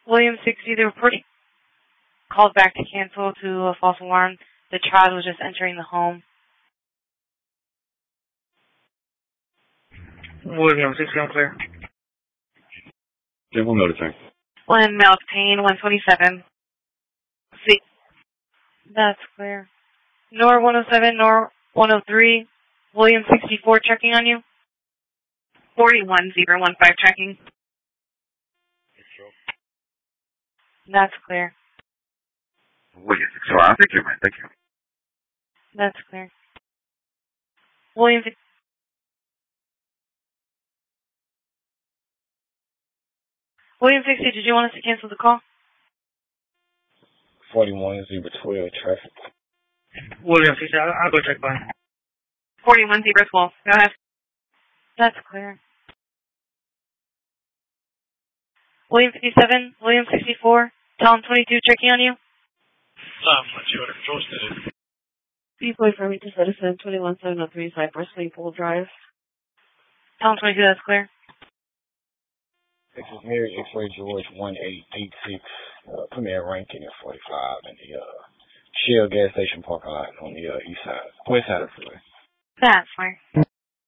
William 60, the report called back to cancel to a false alarm. The child was just entering the home. William 60, I'm clear. General noticing. Lynn Milk Payne, 127. See, that's clear. Nor 107, Nor 103. William 64 checking on you. 41015 checking. That's clear. William 64, I'll take care, man. Thank you. That's clear. William 60, did you want us to cancel the call? 41-012 traffic. William 60, I'll go check by. 41012. Go ahead. That's clear. William 57, William 64, Tom 22 checking on you. I'm not sure what the control station is. Deploy for me to citizen 21703 Cypress Maple Drive. Tom 22, that's clear. This is Mary X-Ray George 1886, Premier Rankin at 45 in the Shell gas station parking lot on the east side, west side of the freeway. That's fine.